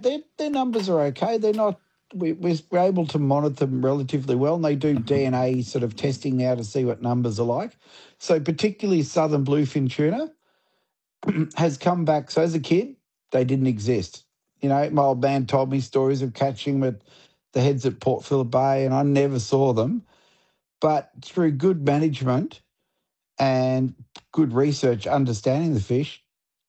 their numbers are okay. They're not. We're able to monitor them relatively well, and they do DNA sort of testing now to see what numbers are like. So particularly southern bluefin tuna has come back. So as a kid, they didn't exist. You know, my old man told me stories of catching them at the heads at Port Phillip Bay, and I never saw them. But through good management and good research, understanding the fish,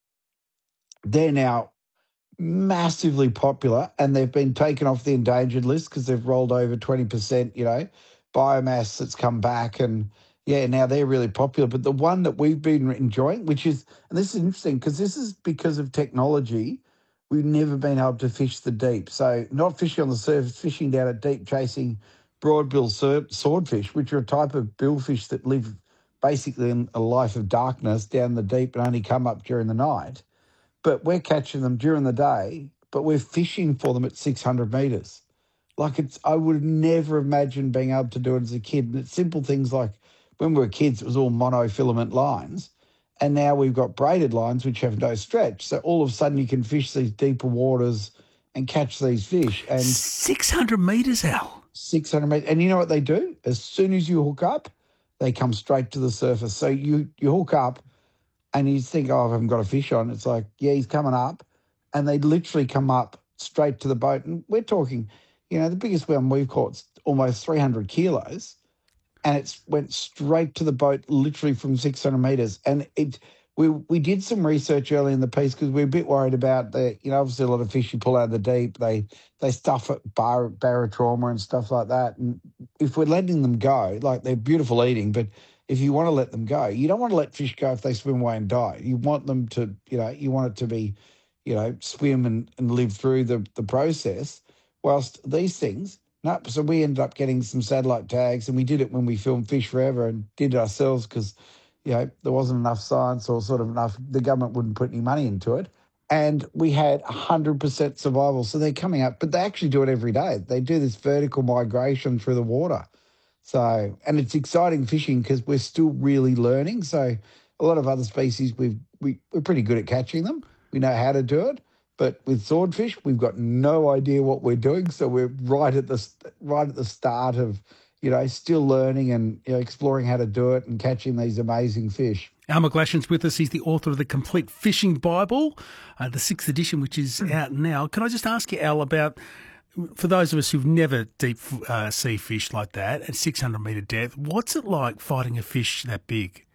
they're now massively popular, and they've been taken off the endangered list because they've rolled over 20%, biomass that's come back. And yeah, now they're really popular. But the one that we've been enjoying, and this is interesting because this is because of technology, we've never been able to fish the deep. So not fishing on the surface, fishing down at deep, chasing broadbill swordfish, which are a type of billfish that live basically in a life of darkness down the deep and only come up during the night. But we're catching them during the day, but we're fishing for them at 600 metres. I would never imagine being able to do it as a kid. And it's simple things like when we were kids, it was all monofilament lines. And now we've got braided lines which have no stretch. So all of a sudden you can fish these deeper waters and catch these fish. And 600 metres, Al. 600 metres. And you know what they do? As soon as you hook up, they come straight to the surface. So you hook up, and you think, I haven't got a fish on. It's like, yeah, he's coming up. And they literally come up straight to the boat. And we're talking, the biggest one we've caught almost 300 kilos. And it went straight to the boat literally from 600 metres. And we did some research early in the piece because we're a bit worried about obviously a lot of fish you pull out of the deep. They stuff at barotrauma and stuff like that. And if we're letting them go, like they're beautiful eating, but if you want to let them go, you don't want to let fish go if they swim away and die. You want them to, you want it to be, swim and live through the process. Whilst these things, no. So we ended up getting some satellite tags, and we did it when we filmed Fish Forever and did it ourselves because, there wasn't enough science or sort of enough, the government wouldn't put any money into it. And we had 100% survival. So they're coming up, but they actually do it every day. They do this vertical migration through the water. So, and it's exciting fishing because we're still really learning. So a lot of other species, we're pretty good at catching them. We know how to do it. But with swordfish, we've got no idea what we're doing. So we're right at the start of, still learning and exploring how to do it and catching these amazing fish. Al McGlashan's with us. He's the author of the Complete Fishing Bible, the 6th edition, which is out now. Can I just ask you, Al, about, for those of us who've never deep sea fished like that at 600 metre depth, what's it like fighting a fish that big?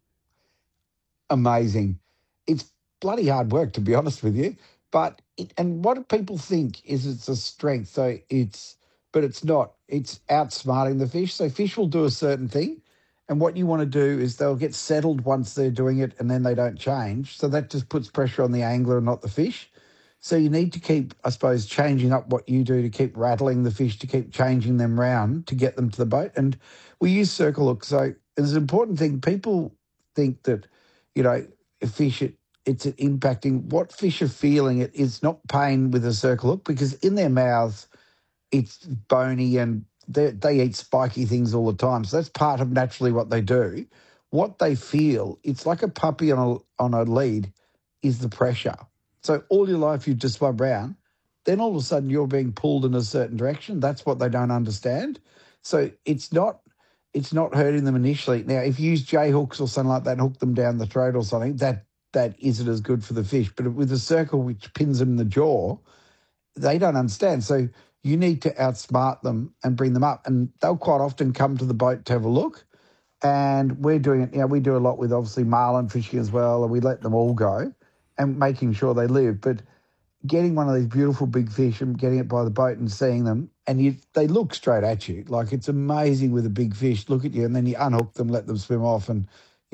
Amazing. It's bloody hard work, to be honest with you. But and what people think is it's a strength. So but it's not. It's outsmarting the fish. So fish will do a certain thing, and what you want to do is they'll get settled once they're doing it, and then they don't change. So that just puts pressure on the angler and not the fish. So you need to keep, I suppose, changing up what you do to keep rattling the fish, to keep changing them round to get them to the boat. And we use circle hooks. So it's an important thing. People think that, fish, it's impacting what fish are feeling. It is not pain with a circle hook because in their mouths it's bony and they eat spiky things all the time. So that's part of naturally what they do. What they feel, it's like a puppy on a lead, is the pressure. So all your life you've just swum around, then all of a sudden you're being pulled in a certain direction. That's what they don't understand. So it's not hurting them initially. Now, if you use J hooks or something like that and hook them down the throat or something, that isn't as good for the fish. But with a circle which pins them in the jaw, they don't understand. So you need to outsmart them and bring them up. And they'll quite often come to the boat to have a look. And we're doing it, we do a lot with obviously marlin fishing as well, and we let them all go and making sure they live. But getting one of these beautiful big fish and getting it by the boat and seeing them, and they look straight at you. Like it's amazing with a big fish, look at you, and then you unhook them, let them swim off. And,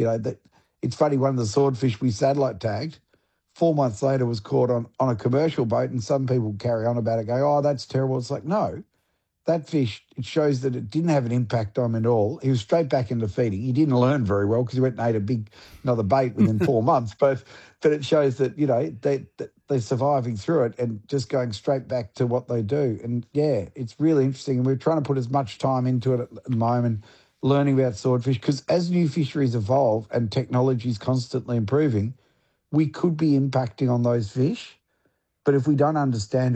it's funny, one of the swordfish we satellite tagged, 4 months later was caught on a commercial boat, and some people carry on about it, go, oh, that's terrible. It's like, no, that fish, it shows that it didn't have an impact on him at all. He was straight back into feeding. He didn't learn very well because he went and ate another bait within 4 months. But it shows that, they're surviving through it and just going straight back to what they do. And, yeah, it's really interesting. And we're trying to put as much time into it at the moment, learning about swordfish, because as new fisheries evolve and technology is constantly improving, we could be impacting on those fish. But if we don't understand